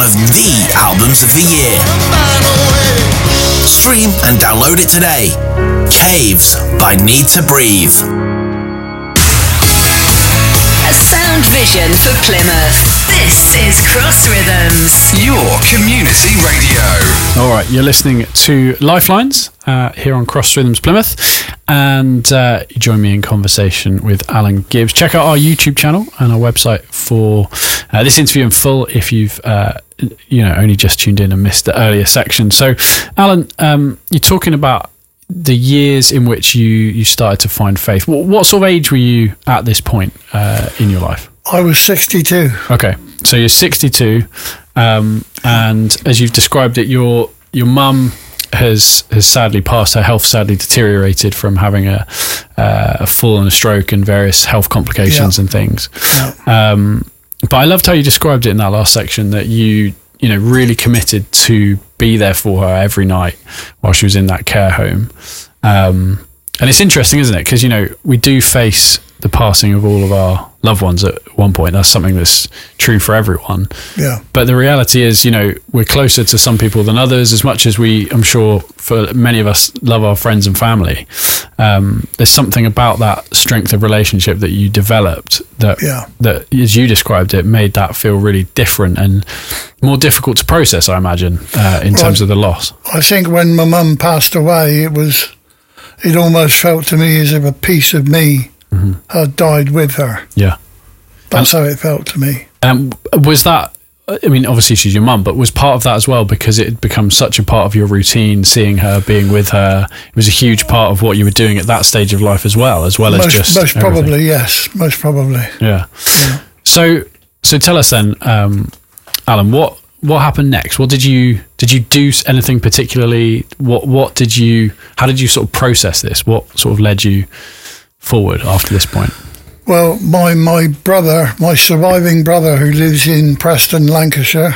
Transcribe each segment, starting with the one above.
of the albums of the year. Stream and download it today. Caves by Need to Breathe. A sound vision for Plymouth. This is Cross Rhythms, your community radio. All right, you're listening to Lifelines here on Cross Rhythms Plymouth, and you join me in conversation with Alan Gibbs. Check out our YouTube channel and our website for this interview in full if you've only just tuned in and missed the earlier section. So, Alan, you're talking about the years in which you started to find faith. What sort of age were you at this point in your life? I was 62. Okay, so you're 62, and as you've described it, your mum has sadly passed. Her health sadly deteriorated from having a fall and a stroke and various health complications and things. Yeah. But I loved how you described it in that last section, that you really committed to be there for her every night while she was in that care home. And it's interesting, isn't it? Because, we do face the passing of all of our loved ones at one point. That's something that's true for everyone. Yeah. But the reality is, we're closer to some people than others, as much as we, I'm sure, for many of us, love our friends and family. There's something about that strength of relationship that you developed that, as you described it, made that feel really different and more difficult to process, I imagine, in terms of the loss. I think when my mum passed away, it almost felt to me as if a piece of me had died with her. Yeah. That's how it felt to me. Was that, obviously she's your mum, but was part of that as well because it had become such a part of your routine, seeing her, being with her? It was a huge part of what you were doing at that stage of life as most probably, yes. Most probably. Yeah. So tell us then, Alan, what happened next? What did you do anything particularly? How did you sort of process this? What sort of led you forward after this point? Well, my surviving brother, who lives in Preston, Lancashire,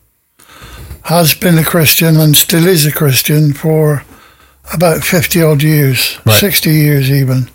has been a Christian and still is a Christian for about 50 odd years, right. 60 years even.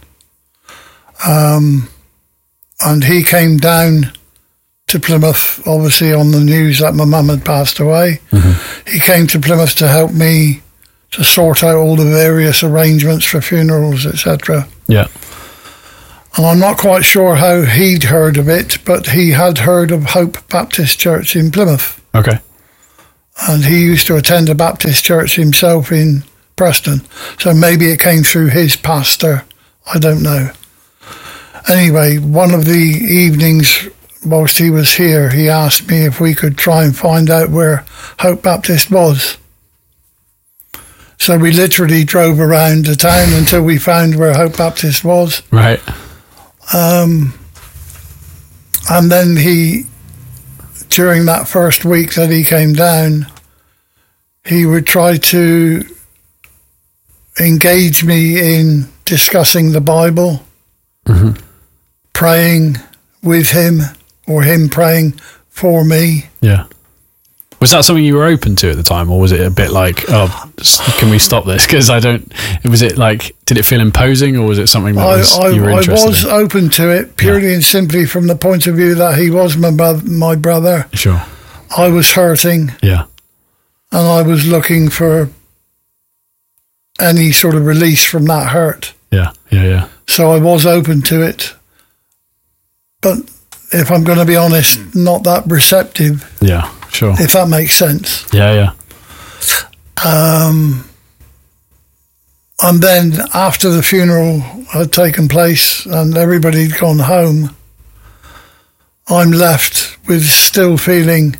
And he came down to Plymouth, obviously on the news that my mum had passed away. Mm-hmm. He came to Plymouth to help me to sort out all the various arrangements for funerals, etc. Yeah. And I'm not quite sure how he'd heard of it, but he had heard of Hope Baptist Church in Plymouth. Okay. And he used to attend a Baptist church himself in Preston. So maybe it came through his pastor. I don't know. Anyway, one of the evenings whilst he was here, he asked me if we could try and find out where Hope Baptist was. So we literally drove around the town until we found where Hope Baptist was. Right. And then during that first week that he came down, he would try to engage me in discussing the Bible, praying with him, or him praying for me. Yeah. Was that something you were open to at the time, or was it a bit like, can we stop this? Because did it feel imposing, or was it something that you were interested in? I was open to it, purely and simply from the point of view that he was my brother. Sure. I was hurting. Yeah. And I was looking for any sort of release from that hurt. Yeah. So I was open to it. But if I'm going to be honest, not that receptive. Yeah. Sure. If that makes sense. Yeah. And then after the funeral had taken place and everybody had gone home, I'm left with still feeling,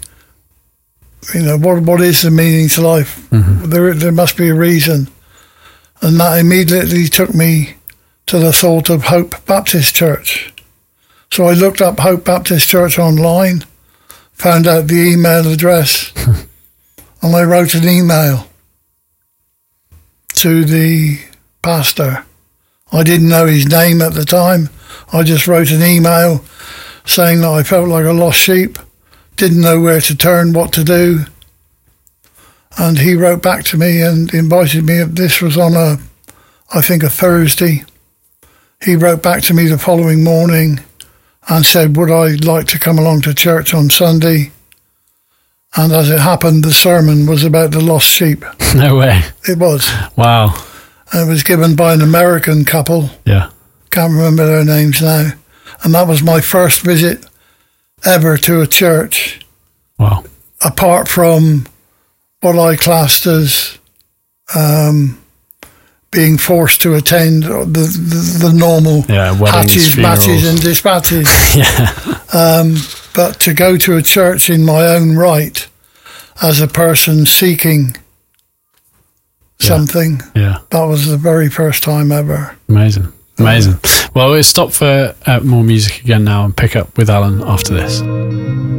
what is the meaning to life? Mm-hmm. There must be a reason. And that immediately took me to the thought of Hope Baptist Church. So I looked up Hope Baptist Church online, found out the email address, and I wrote an email to the pastor. I didn't know his name at the time. I just wrote an email saying that I felt like a lost sheep, didn't know where to turn, what to do. And he wrote back to me and invited me. This was on a Thursday. He wrote back to me the following morning and said, would I like to come along to church on Sunday? And as it happened, the sermon was about the lost sheep. No way. It was. Wow. It was given by an American couple. Yeah. Can't remember their names now. And that was my first visit ever to a church. Wow. Apart from what I classed as being forced to attend the normal weddings, hatches, matches and dispatches. But to go to a church in my own right as a person seeking something, that was the very first time ever. Amazing. Well, we'll stop for more music again now and pick up with Alan after this.